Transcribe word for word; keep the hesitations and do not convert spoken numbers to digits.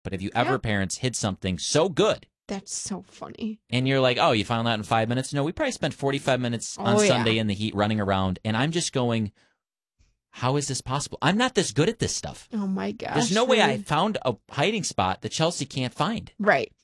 But have you ever, Yeah. parents, hid something so good? That's so funny. And you're like, oh, you found that in five minutes? No, we probably spent forty-five minutes on Oh, yeah. Sunday in the heat running around. And I'm just going, how is this possible? I'm not this good at this stuff. Oh, my gosh. There's no way I Ryan. found a hiding spot that Chelsea can't find. Right.